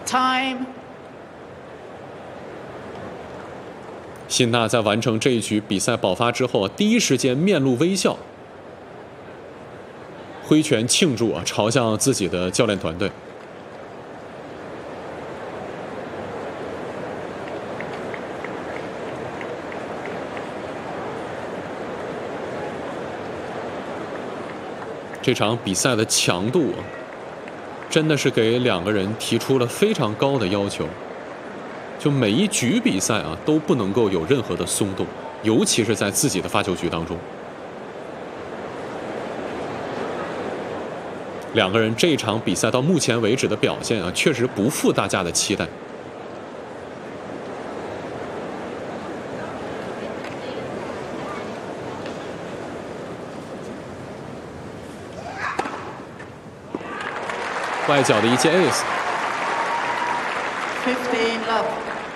Time。 辛纳在完成这一局比赛爆发之后，第一时间面露微笑，挥拳庆祝啊，朝向自己的教练团队。这场比赛的强度啊，真的是给两个人提出了非常高的要求。就每一局比赛啊，都不能够有任何的松动，尤其是在自己的发球局当中。两个人这场比赛到目前为止的表现啊，确实不负大家的期待。外角的一记 ace。 15 love。